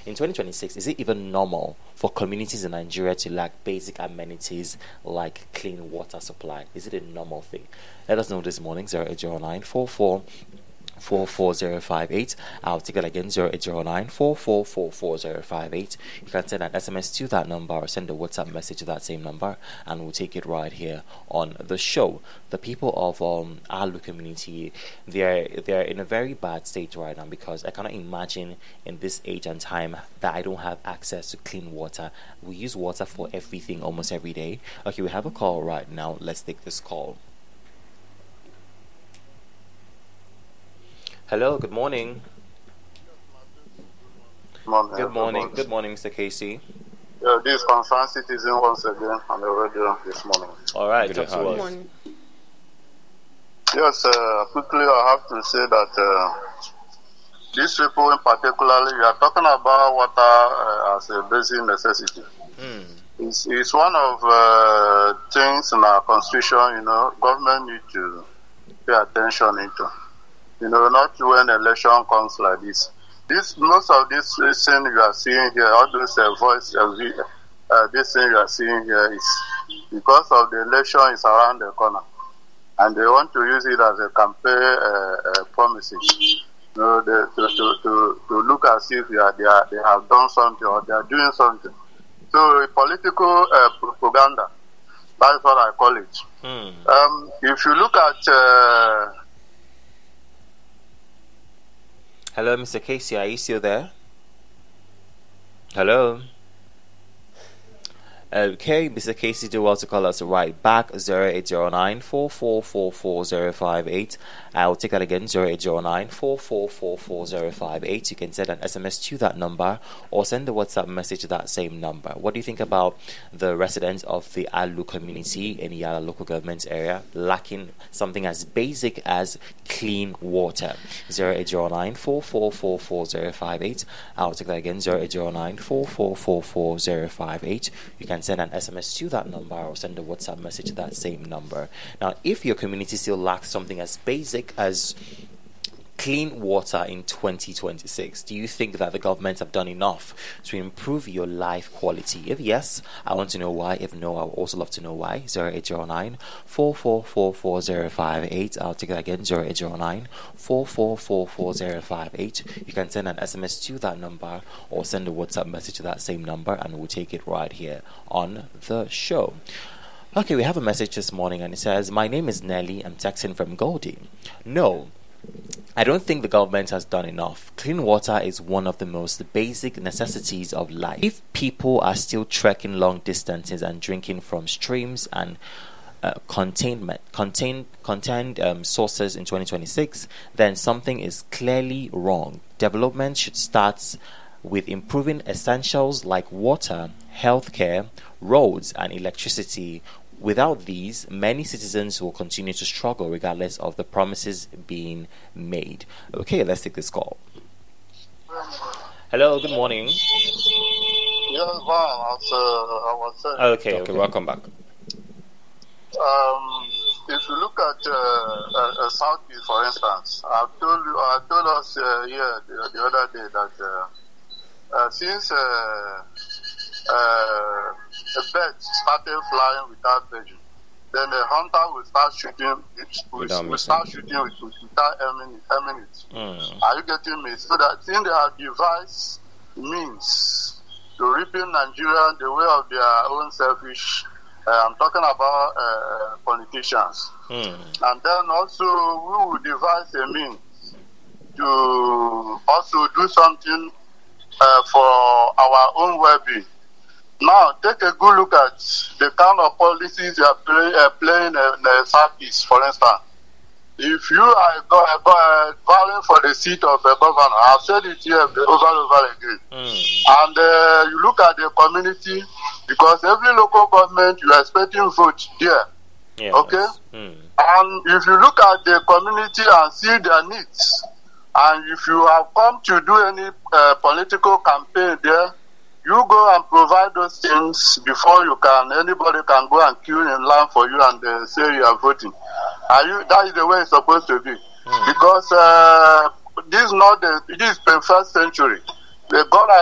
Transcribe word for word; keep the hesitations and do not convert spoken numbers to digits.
in twenty twenty-six, is it even normal for communities in Nigeria to lack basic amenities like clean water supply? Is it a normal thing? Let us know this morning. zero eight zero nine four four four four zero five eight. I'll take it again. zero eight zero nine four four four four zero five eight. You can send an S M S to that number or send a WhatsApp message to that same number, and we'll take it right here on the show. The people of um Alu community, they're they're in a very bad state right now, because I cannot imagine in this age and time that I don't have access to clean water. We use water for everything almost every day. Okay, we have a call right now. Let's take this call. Hello, good morning. Morning, Good morning. Good morning, Mister Casey. Yeah, this is Concerned Citizen once again on the radio this morning. All right, Good talk to morning. us. Morning. Yes, uh, quickly I have to say that uh, these people in particular, you are talking about water uh, as a basic necessity. Hmm. It's, it's one of uh, things in our constitution, you know, government need to pay attention into. You know, not when election comes like this. This most of this thing you are seeing here, all those uh, voice, uh, uh, this thing you are seeing here is because of the election is around the corner, and they want to use it as a campaign uh, uh, promises. You know, they, to, to, to, to look as if they, are, they, are, they have done something or they are doing something. So political uh, propaganda, that's what I call it. Hmm. Um, if you look at uh, Hello, Mister Casey, are you still there? Hello? Okay, Mister Casey, do well to call us right back. zero eight zero nine four four four four zero five eight. I'll take that again. zero eight zero nine four four four four zero five eight. You can send an S M S to that number or send a WhatsApp message to that same number. What do you think about the residents of the Alu community in Yala local government area lacking something as basic as clean water? zero eight zero nine four four four four zero five eight. I'll take that again. zero eight zero nine four four four four zero five eight. You can send an S M S to that number or send a WhatsApp message to that same number. Now, if your community still lacks something as basic as clean water in twenty twenty-six, do you think that the government have done enough to improve your life quality? If yes, I want to know why. If no, I would also love to know why. zero eight zero nine four four four four zero five eight. I'll take it again. zero eight zero nine four four four four zero five eight. You can send an S M S to that number or send a WhatsApp message to that same number, and we'll take it right here on the show. Okay, we have a message this morning, and it says, "My name is Nelly. I'm texting from Goldie. No, I don't think the government has done enough. Clean water is one of the most basic necessities of life. If people are still trekking long distances and drinking from streams and uh, containment, contained, contained um, sources in twenty twenty-six, then something is clearly wrong. Development should start with improving essentials like water, healthcare, roads, and electricity. Without these, many citizens will continue to struggle regardless of the promises being made." Okay, let's take this call. Hello, good morning. yes, man, as uh, I was saying. Okay, Okay, okay. welcome back. Um, if you look at uh, uh, uh, Southeast, for instance, I told you, I told us uh, here the, the other day that uh, uh, since uh, uh, a bird started flying without pigeon, then the hunter will start shooting. It will, Without will missing. start shooting with, without aiming, aiming it. Mm. Are you getting me? So that since they have devised means to reaping Nigeria the way of their own selfish. Uh, I'm talking about uh, politicians. Mm. And then also we will devise a means to also do something uh, for our own well-being. Now, take a good look at the kind of policies you are play, uh, playing in the Southeast, for instance. If you are go, go, vying for the seat of a governor, I've said it here over and over again. Mm. And uh, you look at the community, because every local government, you are expecting vote there. Yes. Okay? Mm. And if you look at the community and see their needs, and if you have come to do any uh, political campaign there, you go and provide those things before you can, anybody can go and queue in line for you and uh, say you are voting. Are you? That is the way it's supposed to be. Mm. Because uh, this is not the, this is the first century. The God